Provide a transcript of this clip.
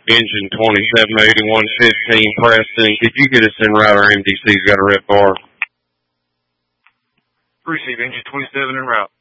Engine 278115 Preston. Could you get us en route? Our MDC's got a red bar. Receive engine 27 en route.